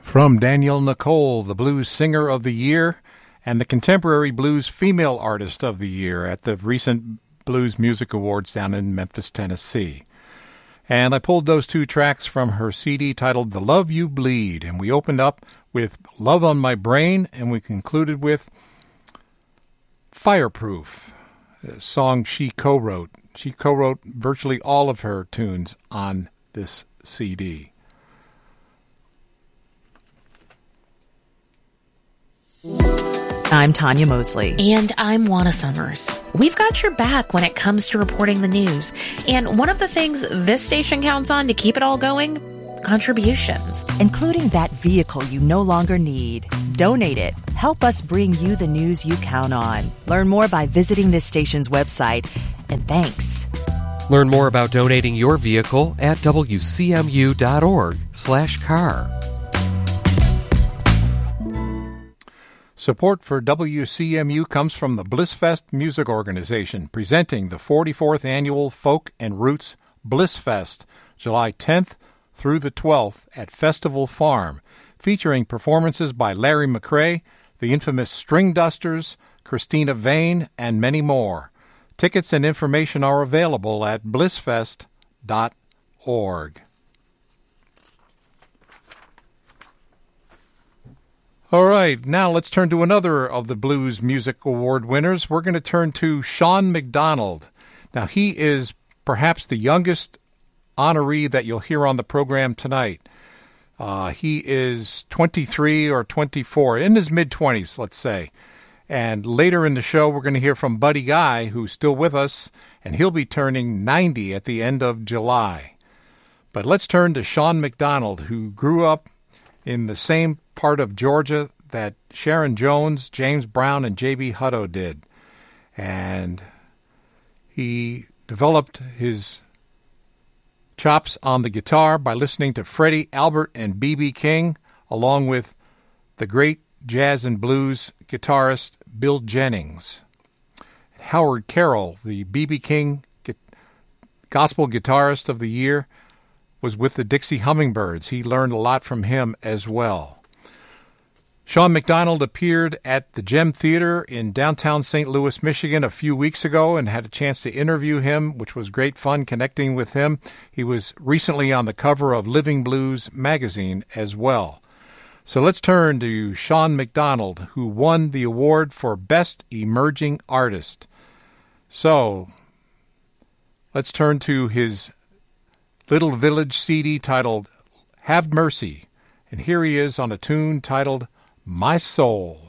From Danielle Nicole, the Blues Singer of the Year and the Contemporary Blues Female Artist of the Year at the recent Blues Music Awards down in Memphis, Tennessee. And I pulled those two tracks from her CD titled The Love You Bleed, and we opened up with Love on My Brain, and we concluded with Fireproof, a song she co-wrote. She co-wrote virtually all of her tunes on this CD. I'm Tanya Mosley. And I'm Juana Summers. We've got your back when it comes to reporting the news. And one of the things this station counts on to keep it all going, contributions. Including that vehicle you no longer need. Donate it. Help us bring you the news you count on. Learn more by visiting this station's website. And thanks. Learn more about donating your vehicle at wcmu.org/car. Support for WCMU comes from the Blissfest Music Organization, presenting the 44th Annual Folk and Roots Blissfest, July 10th through the 12th at Festival Farm, featuring performances by Larry McCray, the infamous String Dusters, Christina Vane, and many more. Tickets and information are available at blissfest.org. All right, now let's turn to another of the Blues Music Award winners. We're going to turn to Sean McDonald. Now, he is perhaps the youngest honoree that you'll hear on the program tonight. He is 23 or 24, in his mid-20s, let's say. And later in the show, we're going to hear from Buddy Guy, who's still with us, and he'll be turning 90 at the end of July. But let's turn to Sean McDonald, who grew up in the same part of Georgia that Sharon Jones, James Brown, and J.B. Hutto did. And he developed his chops on the guitar by listening to Freddie, Albert, and B.B. King, along with the great jazz and blues guitarist Bill Jennings. Howard Carroll, the B.B. King Gospel Guitarist of the Year, was with the Dixie Hummingbirds. He learned a lot from him as well. Sean McDonald appeared at the Gem Theater in downtown St. Louis, Michigan a few weeks ago and had a chance to interview him, which was great fun connecting with him. He was recently on the cover of Living Blues magazine as well. So let's turn to Sean McDonald, who won the award for Best Emerging Artist. So let's turn to his Little Village CD titled Have Mercy. And here he is on a tune titled My Soul.